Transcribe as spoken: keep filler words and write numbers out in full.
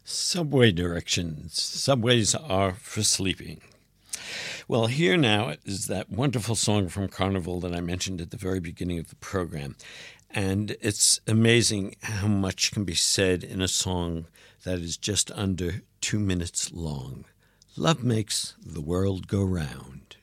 Subway directions. Subways are for sleeping. Well, here now is that wonderful song from Carnival that I mentioned at the very beginning of the program. And it's amazing how much can be said in a song that is just under two minutes long. Love makes the world go round.